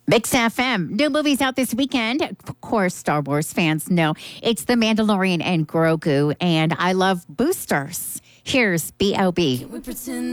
Mix FM. New movies out this weekend. Of course, Star Wars fans know it's The Mandalorian and Grogu. And I love boosters. Here's B.O.B.